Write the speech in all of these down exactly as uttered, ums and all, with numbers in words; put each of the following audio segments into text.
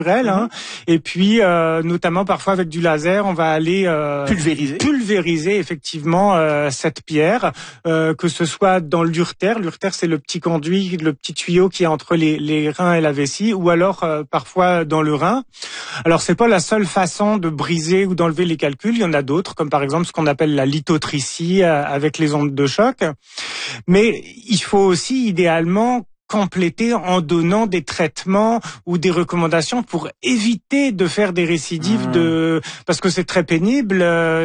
Hein. Et puis, euh, notamment parfois avec du laser, on va aller euh, pulvériser, pulvériser effectivement euh, cette pierre, euh, que ce soit dans l'urtère. L'urtère, c'est le petit conduit, le petit tuyau qui est entre les, les reins et la vessie, ou alors euh, parfois dans le rein. Alors, c'est pas la seule façon de briser ou d'enlever les calculs. Il y en a d'autres, comme par exemple ce qu'on appelle la lithotricie euh, avec les ondes de choc. Mais il faut aussi idéalement compléter en donnant des traitements ou des recommandations pour éviter de faire des récidives mmh. de parce que c'est très pénible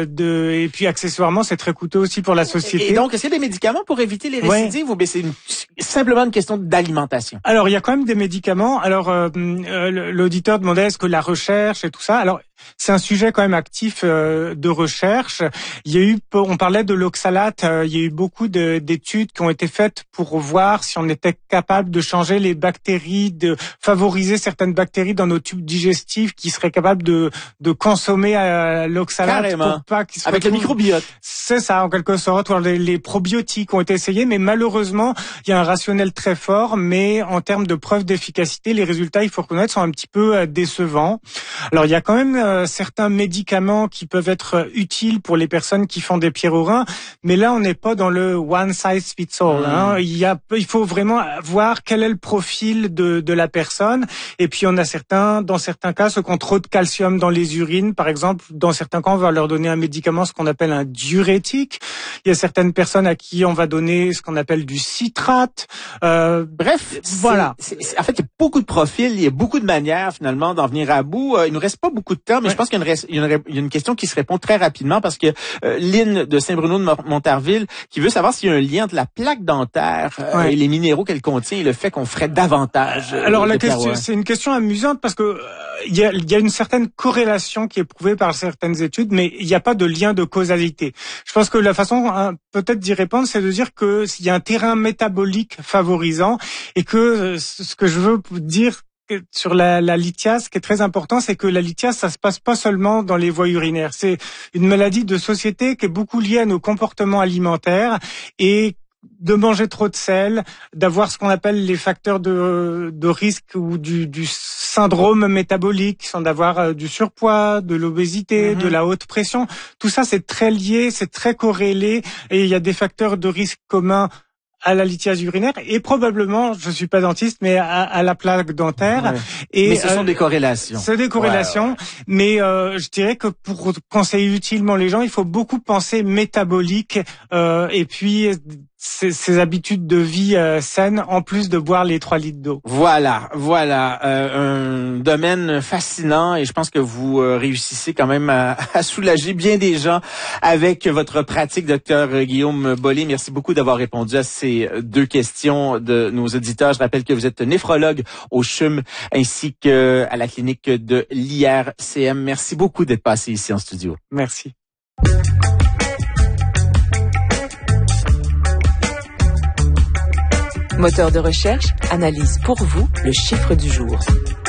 de et puis accessoirement c'est très coûteux aussi pour la société. Et donc est-ce qu'il y a des médicaments pour éviter les récidives ouais. ou bien c'est une, simplement une question d'alimentation? Alors il y a quand même des médicaments. Alors euh, l'auditeur demandait est-ce que la recherche et tout ça. Alors c'est un sujet quand même actif euh, de recherche. Il y a eu, on parlait de l'oxalate, euh, il y a eu beaucoup de, d'études qui ont été faites pour voir si on était capable de changer les bactéries, de favoriser certaines bactéries dans nos tubes digestifs qui seraient capables de, de consommer euh, l'oxalate. Carrément. Pour pas qu'ils se Avec retrouvent... le microbiote. C'est ça, en quelque sorte. Les, les probiotiques ont été essayés, mais malheureusement, il y a un rationnel très fort, mais en termes de preuves d'efficacité, les résultats, il faut reconnaître, sont un petit peu euh, décevants. Alors, il y a quand même euh, certains médicaments qui peuvent être utiles pour les personnes qui font des pierres au rein, mais là on n'est pas dans le one size fits all. Mmh. Hein. Il y a, il faut vraiment voir quel est le profil de, de la personne. Et puis on a certains, dans certains cas, ceux qui ont trop de calcium dans les urines, par exemple, dans certains cas on va leur donner un médicament, ce qu'on appelle un diurétique. Il y a certaines personnes à qui on va donner ce qu'on appelle du citrate. Euh, Bref, voilà. C'est, c'est, en fait, il y a beaucoup de profils, il y a beaucoup de manières finalement d'en venir à bout. Euh, il nous reste pas beaucoup de temps, mais ouais. je pense qu'il y a, une, il, y a une, il y a une question qui se répond très rapidement parce que euh, Lynn de Saint-Bruno de Montarville qui veut savoir s'il y a un lien entre la plaque dentaire euh, ouais. et les minéraux qu'elle contient et le fait qu'on ferait davantage. Euh, Alors la question, c'est une question amusante parce que euh, il y a, il y a une certaine corrélation qui est prouvée par certaines études, mais il n'y a pas de lien de causalité. Je pense que la façon hein, peut-être d'y répondre, c'est de dire que s'il y a un terrain métabolique favorisant et que euh, ce que je veux dire sur la, la lithiase, ce qui est très important, c'est que la lithiase, ça se passe pas seulement dans les voies urinaires. C'est une maladie de société qui est beaucoup liée à nos comportements alimentaires et de manger trop de sel, d'avoir ce qu'on appelle les facteurs de, de risque ou du, du syndrome métabolique, qui sont d'avoir euh, du surpoids, de l'obésité, mmh. de la haute pression. Tout ça, c'est très lié, c'est très corrélé et il y a des facteurs de risque communs à la lithiase urinaire et probablement, je suis pas dentiste, mais à, à la plaque dentaire. Ouais. Et mais ce sont euh, des corrélations. C'est des corrélations, ouais, ouais. mais euh, je dirais que pour conseiller utilement les gens, il faut beaucoup penser métabolique euh, et puis ces, ces habitudes de vie euh, saines en plus de boire les trois litres d'eau. Voilà, voilà, euh, un domaine fascinant et je pense que vous euh, réussissez quand même à, à soulager bien des gens avec votre pratique, docteur Guillaume Bollé. Merci beaucoup d'avoir répondu à ces deux questions de nos auditeurs. Je rappelle que vous êtes néphrologue au C H U M ainsi qu'à la clinique de l'I R C M. Merci beaucoup d'être passé ici en studio. Merci. Moteur de recherche analyse pour vous le chiffre du jour.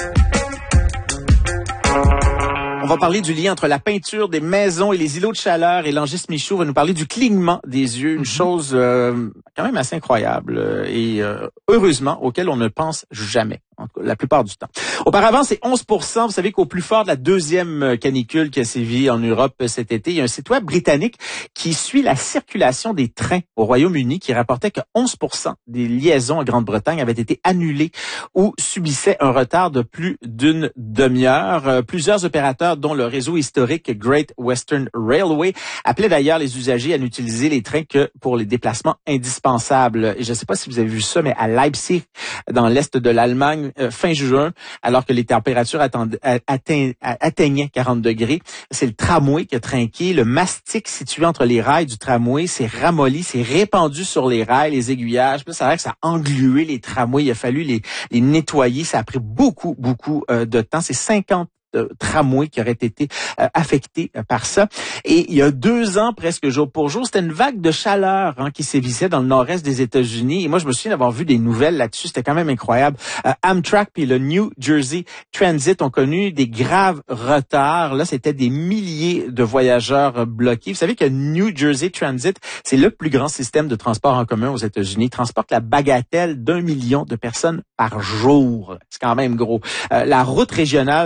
On va parler du lien entre la peinture des maisons et les îlots de chaleur et Langis Michaud va nous parler du clignement des yeux, une mm-hmm. chose euh, quand même assez incroyable euh, et euh, heureusement auquel on ne pense jamais. En tout cas, la plupart du temps. Auparavant, c'est onze pour cent. Vous savez qu'au plus fort de la deuxième canicule qui a sévi en Europe cet été, il y a un site web britannique qui suit la circulation des trains au Royaume-Uni qui rapportait que onze pour cent des liaisons en Grande-Bretagne avaient été annulées ou subissaient un retard de plus d'une demi-heure. Plusieurs opérateurs, dont le réseau historique Great Western Railway, appelaient d'ailleurs les usagers à n'utiliser les trains que pour les déplacements indispensables. Et je ne sais pas si vous avez vu ça, mais à Leipzig, dans l'est de l'Allemagne, Euh, fin juin, alors que les températures atteignaient, atteign, atteignaient quarante degrés. C'est le tramway qui a trinqué. Le mastic situé entre les rails du tramway s'est ramolli, s'est répandu sur les rails, les aiguillages. Puis, c'est vrai que ça a englué les tramways. Il a fallu les, les nettoyer. Ça a pris beaucoup, beaucoup euh, de temps. C'est cinquante de tramways qui auraient été euh, affectés euh, par ça. Et il y a deux ans, presque jour pour jour, c'était une vague de chaleur hein, qui sévissait dans le nord-est des États-Unis. Et moi, je me souviens d'avoir vu des nouvelles là-dessus. C'était quand même incroyable. Euh, Amtrak puis le New Jersey Transit ont connu des graves retards. Là, c'était des milliers de voyageurs bloqués. Vous savez que New Jersey Transit, c'est le plus grand système de transport en commun aux États-Unis. Il transporte la bagatelle d'un million de personnes par jour. C'est quand même gros. Euh, la route régionale